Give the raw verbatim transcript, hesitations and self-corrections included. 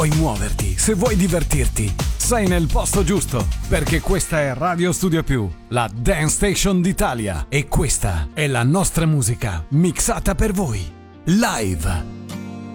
vuoi muoverti, se vuoi divertirti, sei nel posto giusto, perché questa è Radio Studio Più, la Dance Station d'Italia, e questa è la nostra musica mixata per voi, live.